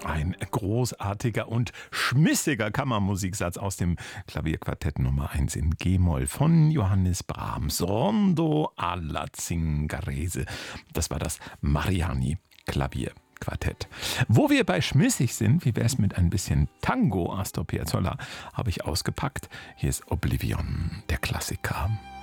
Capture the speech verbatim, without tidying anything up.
Ein großartiger und schmissiger Kammermusiksatz aus dem Klavierquartett Nummer eins in G-Moll von Johannes Brahms. Rondo alla Zingarese. Das war das Mariani-Klavierquartett. Wo wir bei schmissig sind, wie wär's mit ein bisschen Tango? Astor Piazzolla habe ich ausgepackt. Hier ist Oblivion, der Klassiker.